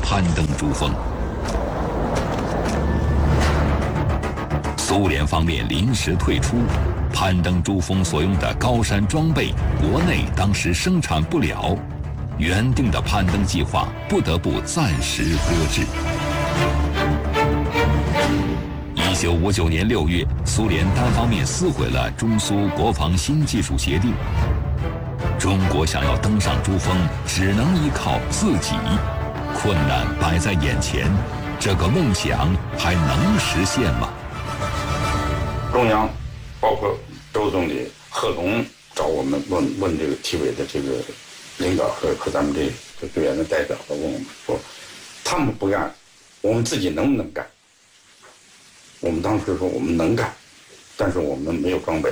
攀登珠峰。苏联方面临时退出，攀登珠峰所用的高山装备，国内当时生产不了，原定的攀登计划不得不暂时搁置。1959年6月，苏联单方面撕毁了中苏国防新技术协定。中国想要登上珠峰，只能依靠自己。困难摆在眼前，这个梦想还能实现吗？ 中央，包括周总理、贺龙找我们问这个体委的这个领导和咱们这队员的代表，问我们说，他们不干，我们自己能不能干？我们当时说我们能干，但是我们没有装备。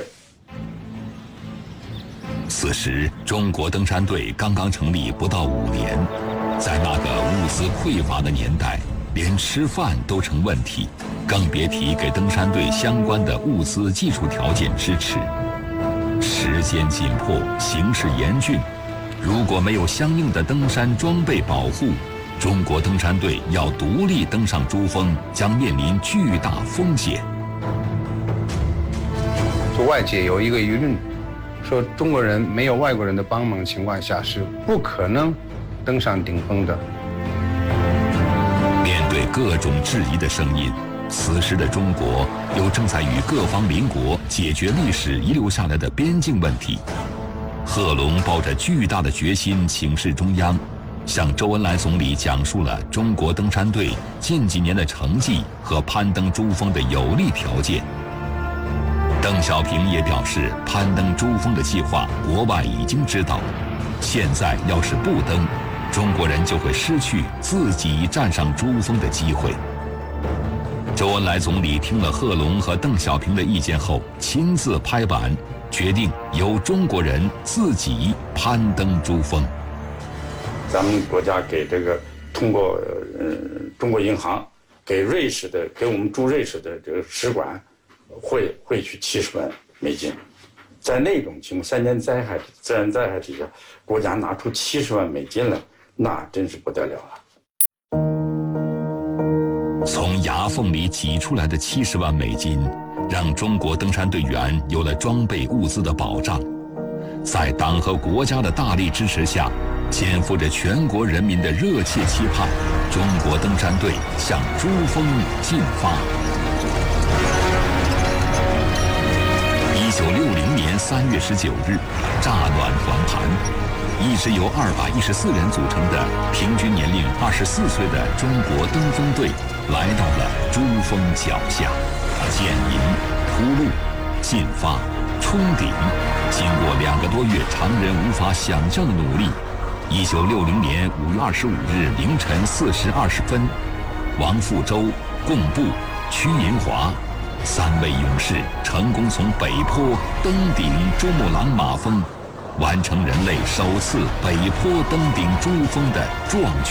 此时，中国登山队刚刚成立不到5年，在那个物资匮乏的年代，连吃饭都成问题，更别提给登山队相关的物资技术条件支持。时间紧迫，形势严峻，如果没有相应的登山装备保护，中国登山队要独立登上珠峰，将面临巨大风险。 就外界有一个舆论，说中国人没有外国人的帮忙情况下是不可能登上顶峰的。 面对各种质疑的声音，此时的中国又正在与各方邻国解决历史遗留下来的边境问题。贺龙抱着巨大的决心请示中央，向周恩来总理讲述了中国登山队近几年的成绩和攀登珠峰的有利条件。邓小平也表示，攀登珠峰的计划国外已经知道，现在要是不登，中国人就会失去自己站上珠峰的机会。周恩来总理听了贺龙和邓小平的意见后，亲自拍板，决定由中国人自己攀登珠峰。 咱们国家给这个通过中国银行给我们驻瑞士的这个使馆汇去70万美金，在那种情况，自然灾害之下，国家拿出70万美金来，那真是不得了了。 从牙缝里挤出来的70万美金，让中国登山队员有了装备物资的保障。在党和国家的大力支持下，肩负着全国人民的热切期盼，中国登山队向珠峰进发。1960年3月19日，乍暖还寒，一支由214人组成的平均年龄24岁的中国登峰队来到了珠峰脚下，建营、铺路、进发、冲顶，经过2个多月常人无法想象的努力，1960年5月25日凌晨4时20分，王富洲、贡布、屈银华3位勇士成功从北坡登顶珠穆朗玛峰，完成人类首次北坡登顶珠峰的壮举。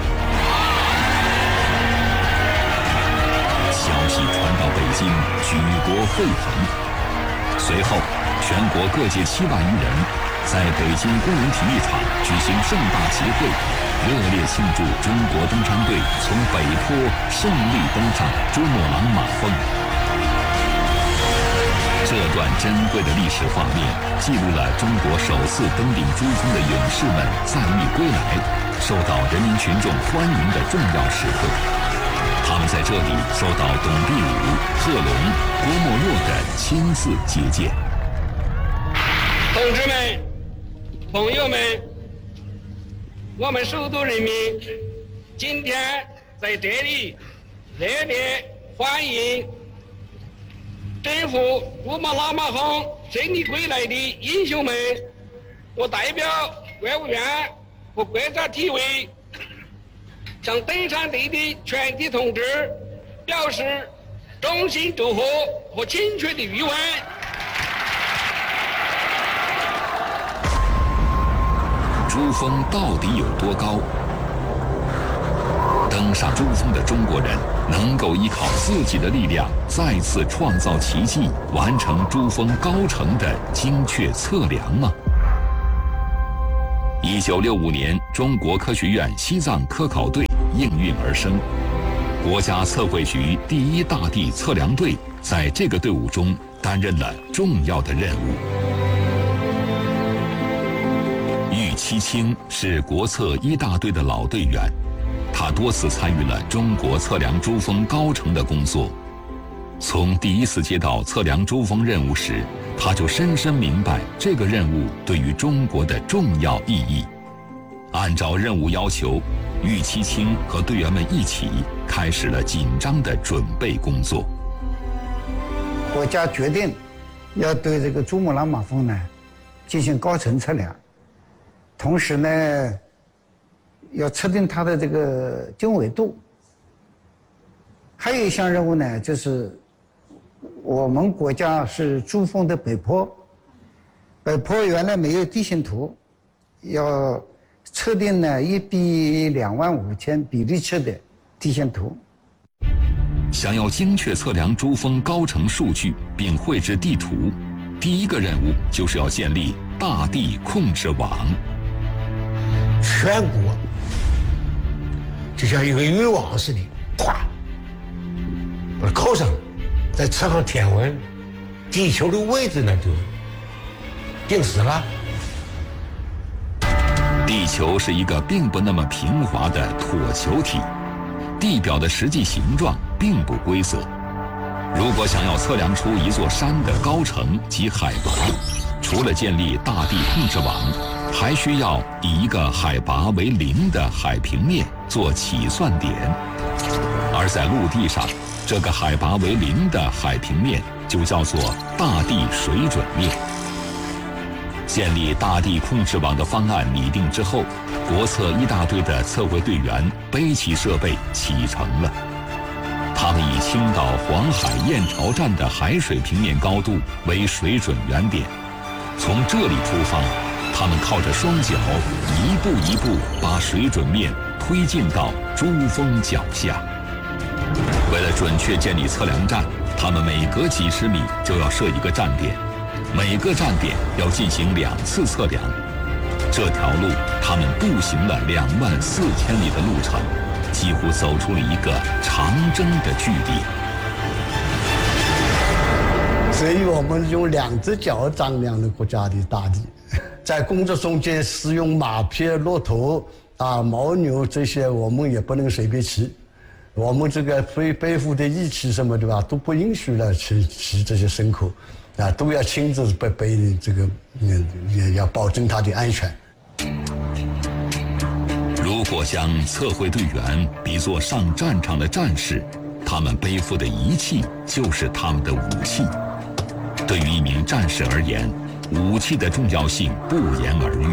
消息传到北京，举国沸腾。随后，全国各界7万余人在北京工人体育场举行盛大集会，热烈庆祝中国登山队从北坡胜利登上珠穆朗玛峰。这段珍贵的历史画面，记录了中国首次登顶珠峰的勇士们载誉归来，受到人民群众欢迎的重要时刻。他们在这里受到董必武、贺龙、郭沫若的亲自接见。 同志们、朋友们，我们首都人民今天在这里热烈欢迎征服珠穆朗玛峰胜利归来的英雄们。我代表国务院和国家体委向登山队的全体同志表示衷心祝贺和亲切的慰问。 珠峰到底有多高？登上珠峰的中国人能够依靠自己的力量再次创造奇迹，完成珠峰高程的精确测量吗？1965年，中国科学院西藏科考队应运而生。国家测绘局第1大地测量队在这个队伍中担任了重要的任务。郁其清是国测1大队的老队员，他多次参与了中国测量珠峰高程的工作。从第一次接到测量珠峰任务时，他就深深明白这个任务对于中国的重要意义。按照任务要求，郁其清和队员们一起开始了紧张的准备工作。 国家决定要对这个珠穆朗玛峰呢进行高程测量，同时呢要测定它的这个经纬度。还有一项任务呢，就是我们国家是珠峰的北坡，北坡原来没有地形图，要测定呢1比25000比例尺的地形图。 想要精确测量珠峰高程数据并绘制地图，第一个任务就是要建立大地控制网。 全国就像一个渔网似的，咵，把它扣上，再测上天文，地球的位置呢就定死了。 地球是一个并不那么平滑的椭球体，地表的实际形状并不规则。如果想要测量出一座山的高程及海拔，除了建立大地控制网，还需要以一个海拔为0的海平面做起算点。而在陆地上，这个海拔为0的海平面就叫做大地水准面。建立大地控制网的方案拟定之后，国测1大队的测绘队员背起设备启程了。他们以青岛黄海燕巢站的海水平面高度为水准原点，从这里出发，他们靠着双脚一步一步把水准面推进到珠峰脚下。为了准确建立测量站，他们每隔几十米就要设一个站点，每个站点要进行2次测量。这条路他们步行了24000里的路程，几乎走出了一个长征的距离。 所以我们用2只脚丈量的国家的大地，在工作中间使用马匹、骆驼啊、牦牛这些，我们也不能随便骑。我们这个背负的仪器什么对吧，都不允许了骑这些牲口，啊，都要亲自背这个，也要保证它的安全。 如果将测绘队员比作上战场的战士，他们背负的仪器就是他们的武器。对于一名战士而言，武器的重要性不言而喻。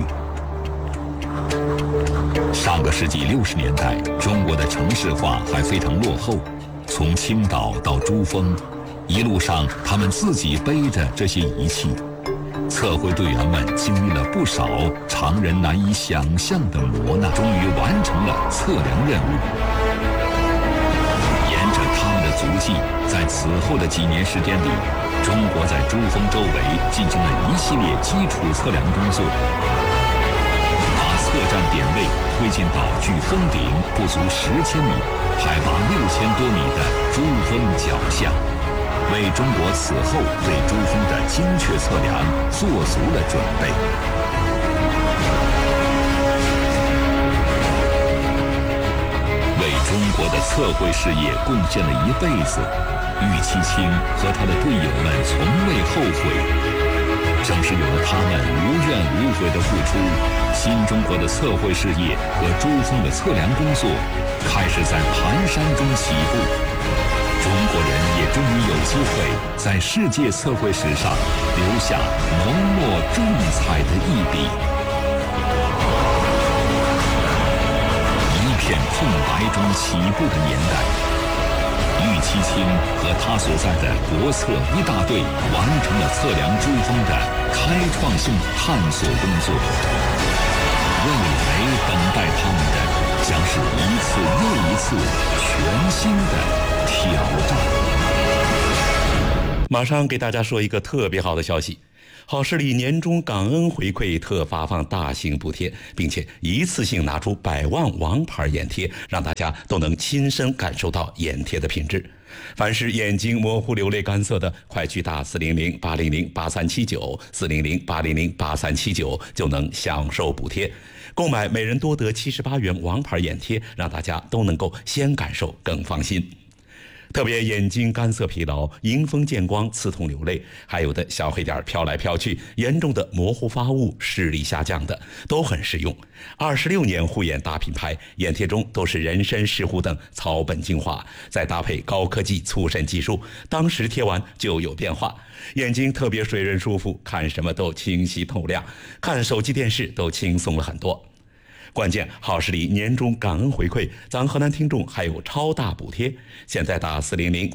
上个世纪60年代，中国的城市化还非常落后。从青岛到珠峰，一路上他们自己背着这些仪器。测绘队员们经历了不少常人难以想象的磨难，终于完成了测量任务。沿着他们的足迹，在此后的几年时间里，中国在珠峰周围进行了一系列基础测量工作，把测站点位推进到距峰顶不足10千米、海拔6000多米的珠峰脚下，为中国此后对珠峰的精确测量做足了准备。为中国的测绘事业贡献了一辈子，郁其清和他的队友们从未后悔。正是有了他们无怨无悔的付出，新中国的测绘事业和珠峰的测量工作开始在蹒跚中起步。中国人也终于有机会在世界测绘史上留下浓墨重彩的一笔。一片空白中起步的年代，郁其清和他所在的国测1大队完成了测量珠峰的开创性探索工作。未来等待他们的将是一次又一次全新的挑战。 马上给大家说一个特别好的消息，好视力年终感恩回馈特发放大型补贴，并且一次性拿出100万王牌眼贴，让大家都能亲身感受到眼贴的品质。凡是眼睛模糊、流泪、干涩的，快去打400-800-8379，400-800-8379，就能享受补贴。购买每人多得78元王牌眼贴，让大家都能够先感受更放心。特别眼睛干涩疲劳、迎风见光、刺痛流泪，还有的小黑点飘来飘去，严重的模糊发物、视力下降的，都很适用。26年护眼大品牌，眼贴中都是人参、石斛等草本精华，再搭配高科技促渗技术，当时贴完就有变化，眼睛特别水润舒服，看什么都清晰透亮，看手机电视都轻松了很多。关键好视力年终感恩回馈，咱河南听众还有超大补贴。现在打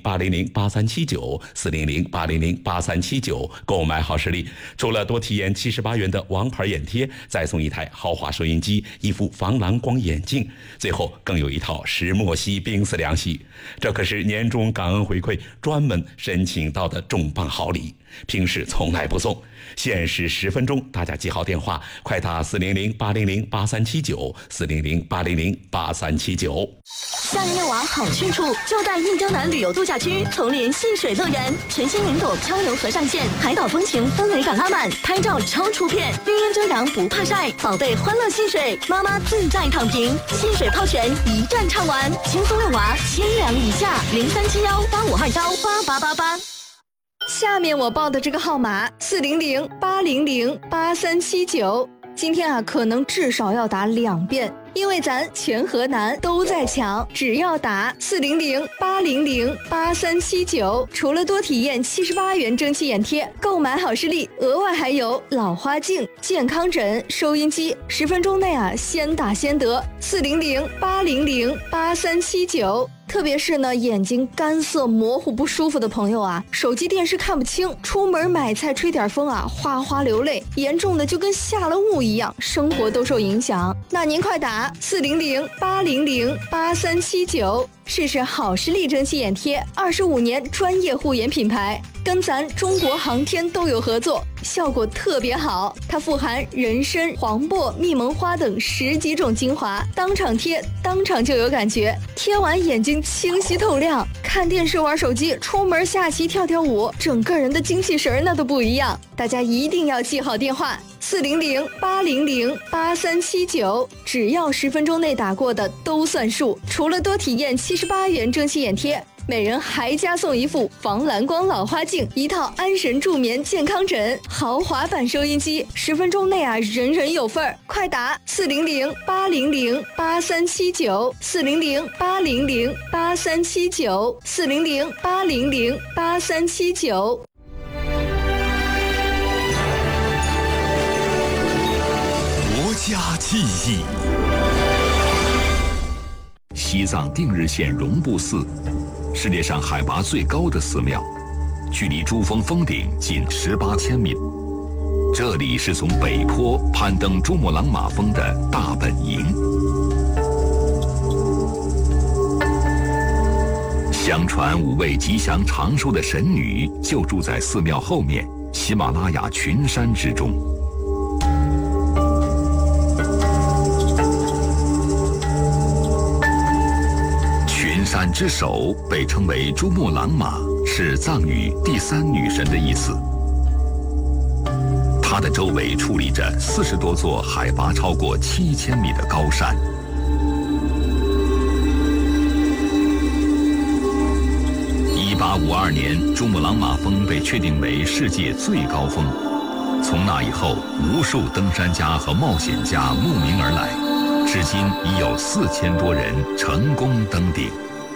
400-800-8379，400-800-8379，购买好视力，除了多体验78元的王牌眼贴，再送一台豪华收音机、一副防蓝光眼镜，最后更有一套石墨烯冰丝凉席。这可是年终感恩回馈专门申请到的重磅好礼，平时从来不送，限时10分钟，大家记好电话，快打400-800-8379，400-800-8379。 夏日玩好去处就在印江南旅游度假区丛林戏水乐园，全新云朵漂流河上线，海岛风情氛围感拉满，拍照超出片，绿荫遮阳不怕晒，宝贝欢乐戏水，妈妈自在躺平，戏水泡泉一站唱完，轻松遛娃，1000两以下，037185218888。下面我报的这个号码400-800-8379，今天可能至少要打2遍，因为咱全河南都在抢，只要打400-800-8379，除了多体验78元蒸汽眼贴，购买好视力，额外还有老花镜、健康枕、收音机，10分钟内先打先得。400-800-8379。特别是呢，眼睛干涩、模糊、不舒服的朋友手机电视看不清，出门买菜吹点风哗哗流泪，严重的就跟下了雾一样，生活都受影响。那您快打400-800-8379，试试好视力蒸汽眼贴，25年专业护眼品牌，跟咱中国航天都有合作，效果特别好。它富含人参、黄柏、蜜蒙花等10几种精华，当场贴当场就有感觉，贴完眼睛清晰透亮，看电视玩手机，出门下棋跳跳舞，整个人的精气神那都不一样。大家一定要记好电话400-800-8379，只要10分钟内打过的都算数。除了多体验78元蒸汽眼贴，每人还加送一副防蓝光老花镜，一套安神助眠健康枕，豪华版收音机，10分钟内人人有份儿。快打400-800-8379， 400-800-8379， 400-800-8379。 国家记忆。西藏定日县绒布寺，世界上海拔最高的寺庙，距离珠峰峰顶仅18千米。这里是从北坡攀登珠穆朗玛峰的大本营。相传5位吉祥长寿的神女就住在寺庙后面喜马拉雅群山之中。群山之首被称为珠穆朗玛，是藏语第3女神的意思。它的周围矗立着40多座海拔超过7000米的高山。1852年，珠穆朗玛峰被确定为世界最高峰。从那以后，无数登山家和冒险家慕名而来，至今已有4000多人成功登顶。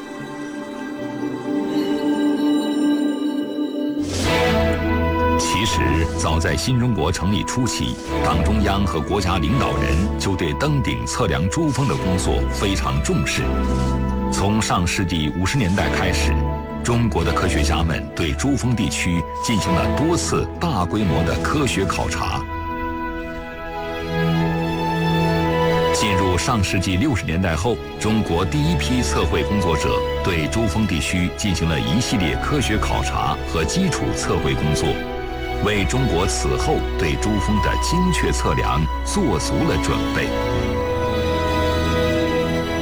其实，早在新中国成立初期，党中央和国家领导人就对登顶测量珠峰的工作非常重视。从上世纪50年代开始，中国的科学家们对珠峰地区进行了多次大规模的科学考察。 进入上世纪60年代后，中国第一批测绘工作者对珠峰地区进行了一系列科学考察和基础测绘工作，为中国此后对珠峰的精确测量做足了准备。